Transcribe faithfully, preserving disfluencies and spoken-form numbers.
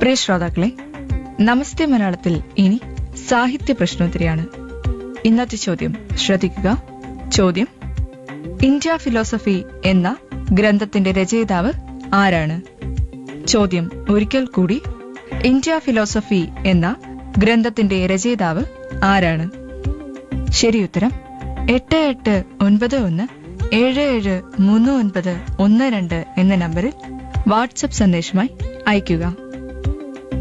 പ്രിയ ശ്രോതാക്കളെ, നമസ്തേ മലയാളത്തിൽ ഇനി സാഹിത്യ പ്രശ്നോത്തരിയാണ്. ഇന്നത്തെ ചോദ്യം ശ്രദ്ധിക്കുക. ചോദ്യം: ഇന്ത്യ ഫിലോസഫി എന്ന ഗ്രന്ഥത്തിന്റെ രചയിതാവ് ആരാണ്? ചോദ്യം ഒരിക്കൽ കൂടി. ഇന്ത്യ ഫിലോസഫി എന്ന ഗ്രന്ഥത്തിന്റെ രചയിതാവ് ആരാണ്? ശരിയുത്തരം എട്ട് എട്ട് ഒൻപത് ഒന്ന് ഏഴ് ഏഴ് മൂന്ന് ഒൻപത് ഒന്ന് രണ്ട് എന്ന നമ്പറിൽ വാട്സപ്പ് സന്ദേശമായി അയയ്ക്കുക.